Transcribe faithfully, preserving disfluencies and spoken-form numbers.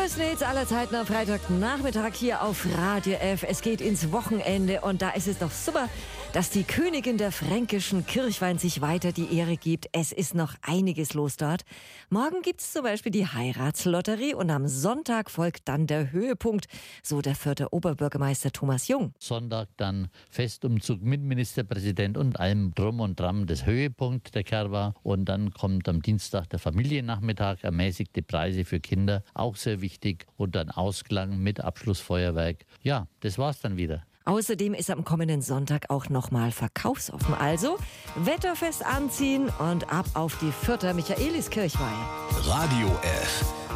größten Hits aller Zeiten am Freitagnachmittag hier auf Radio F. Es geht ins Wochenende und da ist es doch super, dass die Königin der fränkischen Kirchweih sich weiter die Ehre gibt. Es ist noch einiges los dort. Morgen gibt's zum Beispiel die Heiratslotterie und am Sonntag folgt dann der Höhepunkt, so der vierte Oberbürgermeister Thomas Jung. Sonntag dann Festumzug mit Ministerpräsident und allem Drum und Dram, das Höhepunkt der Kerwa. Und dann kommt am Dienstag der Familiennachmittag, ermäßigte Preise für Kinder, auch sehr wichtig. Und dann Ausklang mit Abschlussfeuerwerk. Ja, das war's dann wieder. Außerdem ist am kommenden Sonntag auch nochmal verkaufsoffen. Also wetterfest anziehen und ab auf die Fürther Michaeliskirchweih. Radio F.